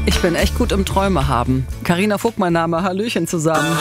Ich bin echt gut im Träume haben. Carina Vogt, mein Name. Hallöchen zusammen.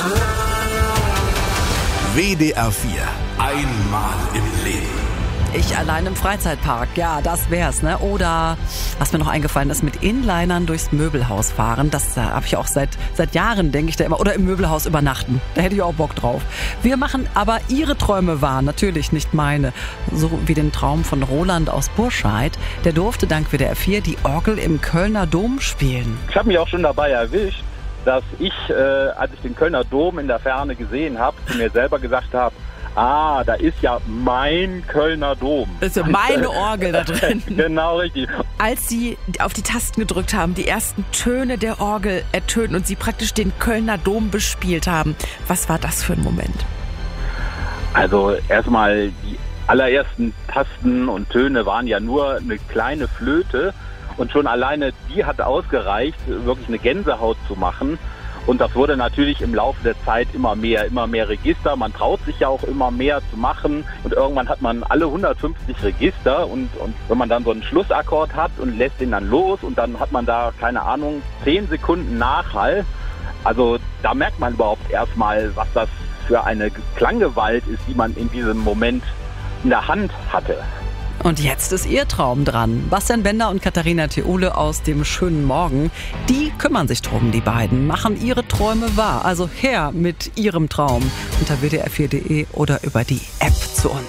WDR 4. Einmal im Leben. Ich allein im Freizeitpark. Ja, das wär's, ne? Oder, was mir noch eingefallen ist, mit Inlinern durchs Möbelhaus fahren. Das habe ich auch seit Jahren, denke ich da immer. Oder im Möbelhaus übernachten. Da hätte ich auch Bock drauf. Wir machen aber Ihre Träume wahr. Natürlich nicht meine. So wie den Traum von Roland aus Burscheid. Der durfte dank WDR 4 die Orgel im Kölner Dom spielen. Ich habe mich auch schon dabei erwischt, dass ich, als ich den Kölner Dom in der Ferne gesehen habe, zu mir selber gesagt habe, da ist ja mein Kölner Dom. Das ist ja meine Orgel da drin. Genau, richtig. Als Sie auf die Tasten gedrückt haben, die ersten Töne der Orgel ertönt und Sie praktisch den Kölner Dom bespielt haben, was war das für ein Moment? Also erstmal, die allerersten Tasten und Töne waren ja nur eine kleine Flöte und schon alleine die hat ausgereicht, wirklich eine Gänsehaut zu machen. Und das wurde natürlich im Laufe der Zeit immer mehr Register. Man traut sich ja auch immer mehr zu machen. Und irgendwann hat man alle 150 Register. Und wenn man dann so einen Schlussakkord hat und lässt den dann los und dann hat man da, keine Ahnung, 10 Sekunden Nachhall. Also da merkt man überhaupt erstmal, was das für eine Klanggewalt ist, die man in diesem Moment in der Hand hatte. Und jetzt ist Ihr Traum dran. Bastian Bender und Katharina Theule aus dem schönen Morgen, die kümmern sich drum, die beiden, machen ihre Träume wahr. Also her mit Ihrem Traum unter wdr4.de oder über die App zu uns.